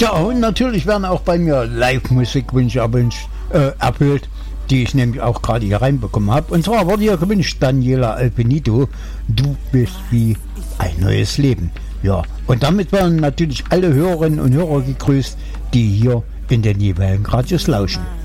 Ja, und natürlich werden auch bei mir Live-Musikwünsche erfüllt, die ich nämlich auch gerade hier reinbekommen habe. Und zwar wurde hier gewünscht, Daniela Alpenito, du bist wie ein neues Leben. Ja, und damit werden natürlich alle Hörerinnen und Hörer gegrüßt, die hier in den jeweiligen Radios lauschen.